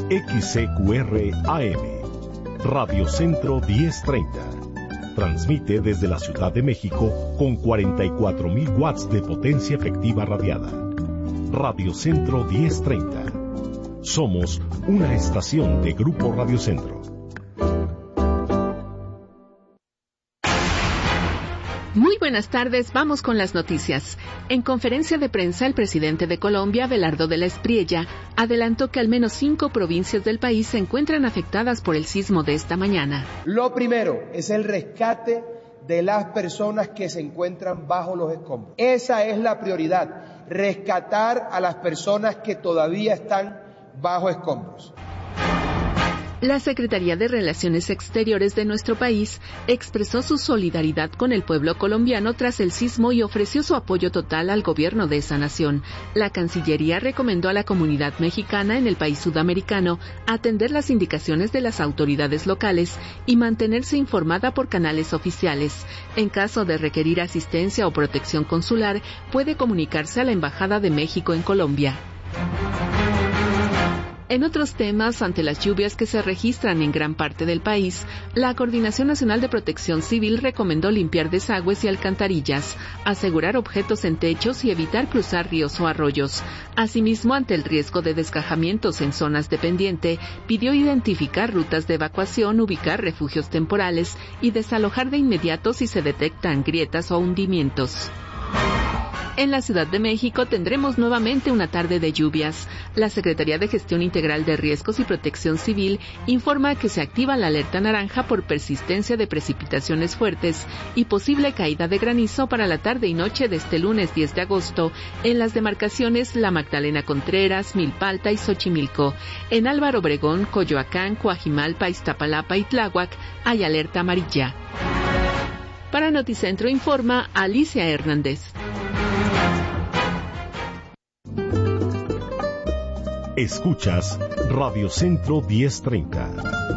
XCQR AM, Radio Centro 1030. Transmite desde la Ciudad de México con 44.000 watts de potencia efectiva radiada. Radio Centro 1030. Somos una estación de Grupo Radio Centro. Muy buenas tardes, vamos con las noticias. En conferencia de prensa, el presidente de Colombia, Abelardo de la Espriella, adelantó que al menos 5 provincias del país se encuentran afectadas por el sismo de esta mañana. Lo primero es el rescate de las personas que se encuentran bajo los escombros. Esa es la prioridad, rescatar a las personas que todavía están bajo escombros. La Secretaría de Relaciones Exteriores de nuestro país expresó su solidaridad con el pueblo colombiano tras el sismo y ofreció su apoyo total al gobierno de esa nación. La Cancillería recomendó a la comunidad mexicana en el país sudamericano atender las indicaciones de las autoridades locales y mantenerse informada por canales oficiales. En caso de requerir asistencia o protección consular, puede comunicarse a la Embajada de México en Colombia. En otros temas, ante las lluvias que se registran en gran parte del país, la Coordinación Nacional de Protección Civil recomendó limpiar desagües y alcantarillas, asegurar objetos en techos y evitar cruzar ríos o arroyos. Asimismo, ante el riesgo de desgajamientos en zonas de pendiente, pidió identificar rutas de evacuación, ubicar refugios temporales y desalojar de inmediato si se detectan grietas o hundimientos. En la Ciudad de México tendremos nuevamente una tarde de lluvias. La Secretaría de Gestión Integral de Riesgos y Protección Civil informa que se activa la alerta naranja por persistencia de precipitaciones fuertes y posible caída de granizo para la tarde y noche de este lunes 10 de agosto en las demarcaciones La Magdalena Contreras, Milpalta y Xochimilco. En Álvaro Obregón, Coyoacán, Coajimalpa, Iztapalapa y Tláhuac hay alerta amarilla. Para Noticentro informa Alicia Hernández. Escuchas Radio Centro 1030.